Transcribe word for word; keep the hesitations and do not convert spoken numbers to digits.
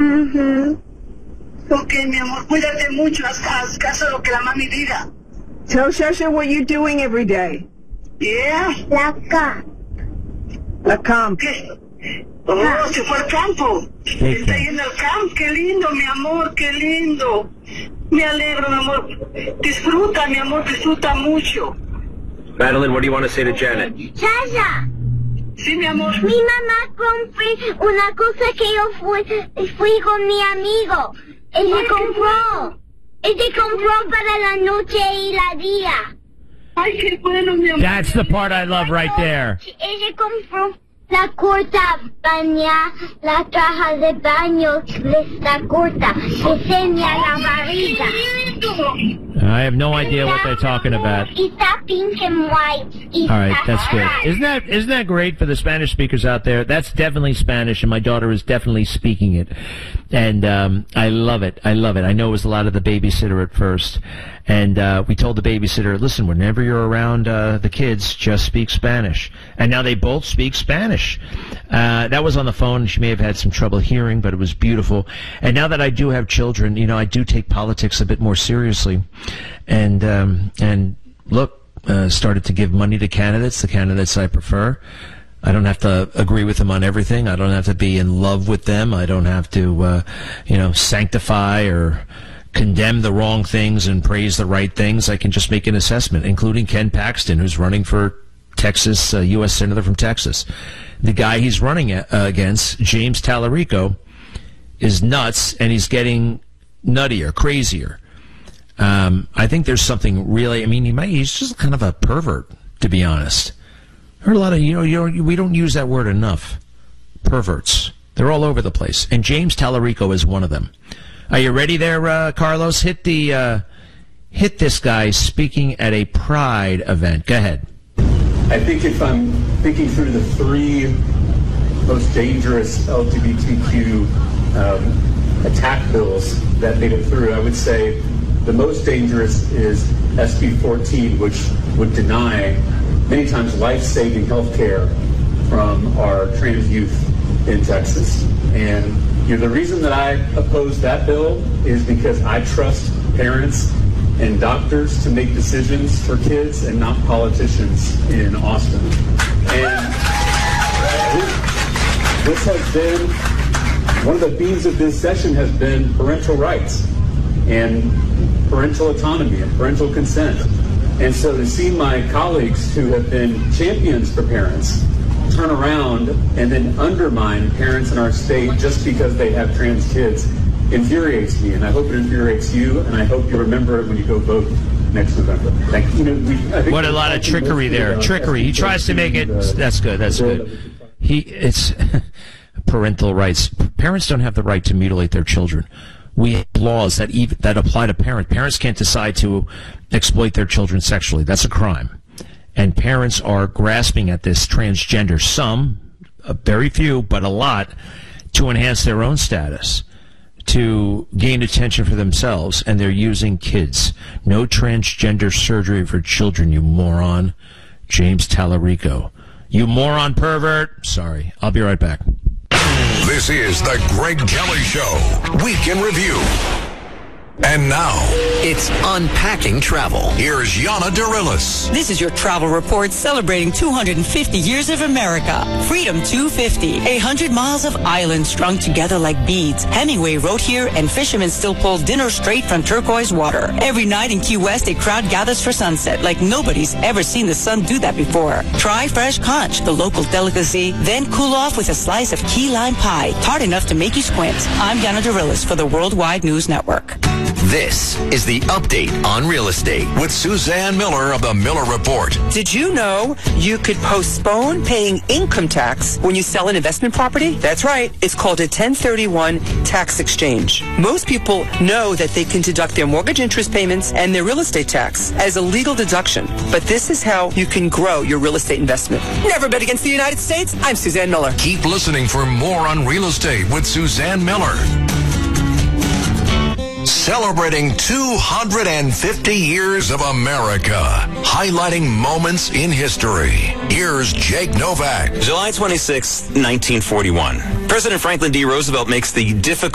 Mhm. Ok, mi amor, cuídate mucho, haz, haz caso de lo que la mami diga. Tell Shasha what you're doing every day. Yeah. La ca. La camp. ¿Qué? Oh, se fue al campo. Está ahí en el campo. Qué lindo, mi amor, qué lindo. Me alegro, mi amor. Disfruta, mi amor, disfruta mucho. Madeline, what do you want to say to Janet? Sasha, Sí, mi amor. mi mamá compró una cosa que yo fui, fui con mi amigo. Él le compró. Él le compró para la noche y la día. Ay, qué bueno, mi amor. That's the part I love right there. Él le compró la corta baña, la caja de baño está corta, que enseña la barriga. I have no idea what they're talking about. Está pink and white. All right, that's good. Isn't that isn't that great for the Spanish speakers out there? That's definitely Spanish, and my daughter is definitely speaking it. And um, I love it. I love it. I know it was a lot of the babysitter at first. And uh, we told the babysitter, listen, whenever you're around uh, the kids, just speak Spanish. And now they both speak Spanish. Uh, that was on the phone. She may have had some trouble hearing, but it was beautiful. And now that I do have children, you know, I do take politics a bit more seriously. And, um, and look, uh, started to give money to candidates, the candidates I prefer. I don't have to agree with them on everything. I don't have to be in love with them. I don't have to, uh, you know, sanctify or condemn the wrong things and praise the right things. I can just make an assessment, including Ken Paxton, who's running for Texas, uh, U S Senator from Texas. The guy he's running a- uh, against, James Tallarico, is nuts, and he's getting nuttier, crazier. Um, I think there's something really, I mean, he might, he's just kind of a pervert, to be honest. Heard a lot of, you know, you know, we don't use that word enough. Perverts. They're all over the place. And James Tallarico is one of them. Are you ready there, uh, Carlos? Hit the, uh, hit this guy speaking at a Pride event. Go ahead. I think if I'm thinking through the three most dangerous L G B T Q um, attack bills that made it through, I would say the most dangerous is S B fourteen, which would deny many times life-saving health care from our trans youth in Texas. And you know, the reason that I oppose that bill is because I trust parents and doctors to make decisions for kids and not politicians in Austin. And this, this has been, one of the themes of this session has been parental rights and parental autonomy and parental consent. And so to see my colleagues who have been champions for parents turn around and then undermine parents in our state just because they have trans kids infuriates me, and I hope it infuriates you, and I hope you remember it when you go vote next November. Thank you. You know, we, I think what a lot of trickery there. Trickery. He tries to make it. That's good. That's good. He. It's parental rights. Parents don't have the right to mutilate their children. We have laws that even, that apply to parents. Parents can't decide to exploit their children sexually. That's a crime. And parents are grasping at this transgender, some, uh, very few, but a lot, to enhance their own status, to gain attention for themselves, and they're using kids. No transgender surgery for children, you moron. James Tallarico. You moron pervert. Sorry. I'll be right back. This is the Greg Kelly Show, Week in Review. And now, it's Unpacking Travel. Here's Yana Darilis. This is your travel report celebrating two hundred fifty years of America. Freedom two fifty. A hundred miles of islands strung together like beads. Hemingway wrote here, and fishermen still pull dinner straight from turquoise water. Every night in Key West, a crowd gathers for sunset like nobody's ever seen the sun do that before. Try fresh conch, the local delicacy, then cool off with a slice of key lime pie, tart enough to make you squint. I'm Yana Darilis for the Worldwide News Network. This is the update on real estate with Suzanne Miller of the Miller Report. Did you know you could postpone paying income tax when you sell an investment property? That's right. It's called a ten thirty-one tax exchange. Most people know that they can deduct their mortgage interest payments and their real estate tax as a legal deduction. But this is how you can grow your real estate investment. Never bet against the United States. I'm Suzanne Miller. Keep listening for more on real estate with Suzanne Miller. Celebrating two hundred fifty years of America, highlighting moments in history. Here's Jake Novak. July twenty-sixth, nineteen forty-one. President Franklin D. Roosevelt makes the difficult